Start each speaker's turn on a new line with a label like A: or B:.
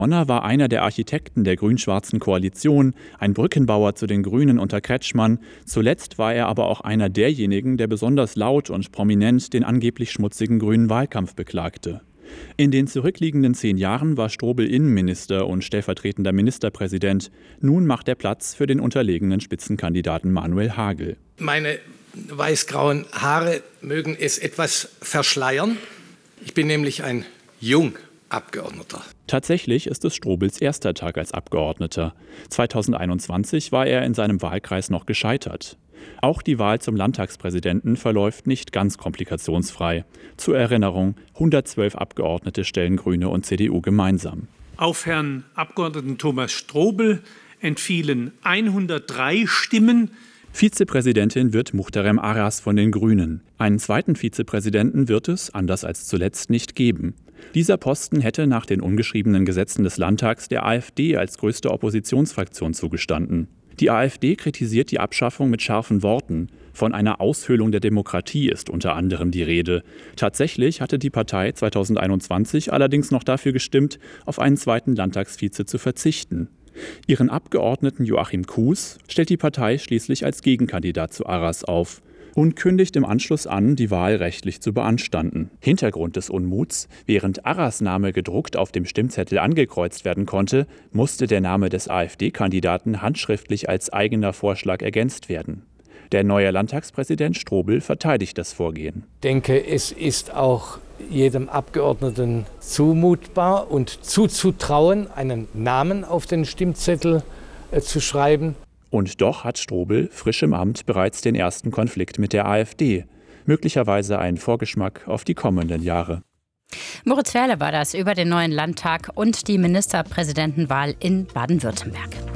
A: Onner war einer der Architekten der grün-schwarzen Koalition, ein Brückenbauer zu den Grünen unter Kretschmann. Zuletzt war er aber auch einer derjenigen, der besonders laut und prominent den angeblich schmutzigen grünen Wahlkampf beklagte. In den zurückliegenden 10 Jahren war Strobel Innenminister und stellvertretender Ministerpräsident. Nun macht er Platz für den unterlegenen Spitzenkandidaten Manuel Hagel.
B: Meine weißgrauen Haare mögen es etwas verschleiern. Ich bin nämlich ein Jungabgeordneter.
A: Tatsächlich ist es Strobels erster Tag als Abgeordneter. 2021 war er in seinem Wahlkreis noch gescheitert. Auch die Wahl zum Landtagspräsidenten verläuft nicht ganz komplikationsfrei. Zur Erinnerung, 112 Abgeordnete stellen Grüne und CDU gemeinsam.
C: Auf Herrn Abgeordneten Thomas Strobel entfielen 103 Stimmen.
A: Vizepräsidentin wird Muhterem Aras von den Grünen. Einen zweiten Vizepräsidenten wird es, anders als zuletzt, nicht geben. Dieser Posten hätte nach den ungeschriebenen Gesetzen des Landtags der AfD als größte Oppositionsfraktion zugestanden. Die AfD kritisiert die Abschaffung mit scharfen Worten. Von einer Aushöhlung der Demokratie ist unter anderem die Rede. Tatsächlich hatte die Partei 2021 allerdings noch dafür gestimmt, auf einen zweiten Landtagsvize zu verzichten. Ihren Abgeordneten Joachim Kuhs stellt die Partei schließlich als Gegenkandidat zu Aras auf und kündigt im Anschluss an, die Wahl rechtlich zu beanstanden. Hintergrund des Unmuts: Während Aras Name gedruckt auf dem Stimmzettel angekreuzt werden konnte, musste der Name des AfD-Kandidaten handschriftlich als eigener Vorschlag ergänzt werden. Der neue Landtagspräsident Strobel verteidigt das Vorgehen.
B: Ich denke, es ist auch jedem Abgeordneten zumutbar und zuzutrauen, einen Namen auf den Stimmzettel zu schreiben.
A: Und doch hat Strobel, frisch im Amt, bereits den ersten Konflikt mit der AfD. Möglicherweise ein Vorgeschmack auf die kommenden Jahre.
D: Moritz Ferle war das über den neuen Landtag und die Ministerpräsidentenwahl in Baden-Württemberg.